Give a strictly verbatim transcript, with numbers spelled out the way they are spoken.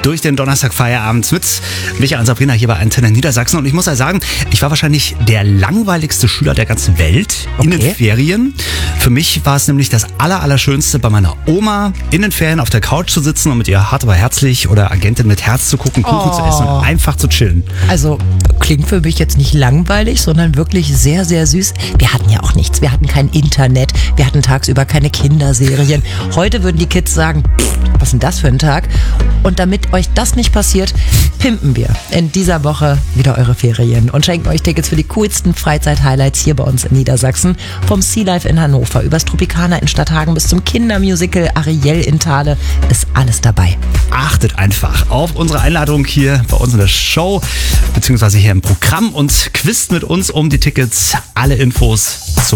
durch den Donnerstag-Feierabend mit Michael und Sabrina hier bei Antenne Niedersachsen. Und ich muss ja sagen, ich war wahrscheinlich der langweiligste Schüler der ganzen Welt in Okay. den Ferien. Für mich war es nämlich das aller, Allerschönste, bei meiner Oma in den Ferien auf der Couch zu sitzen und mit ihr hart aber herzlich oder Agentin mit Herz zu gucken, Kuchen Oh. zu essen und einfach zu chillen. Also klingt für mich jetzt nicht langweilig, sondern wirklich sehr, sehr süß. Wir hatten ja auch nichts. Wir hatten kein Internet. Wir hatten tagsüber keine Kinderserien. Heute würden die Kids sagen, pff, was ist denn das für ein Tag? Und damit euch das nicht passiert, pimpen wir in dieser Woche wieder eure Ferien und schenken euch Tickets für die coolsten Freizeit-Highlights hier bei uns in Niedersachsen. Vom Sea Life in Hannover übers Tropicana in Stadthagen bis zum Kindermusical Ariel in Thale ist alles dabei. Achtet einfach auf unsere Einladung hier bei uns in der Show, beziehungsweise hier im Programm und quizt mit uns um die Tickets. Alle Infos zum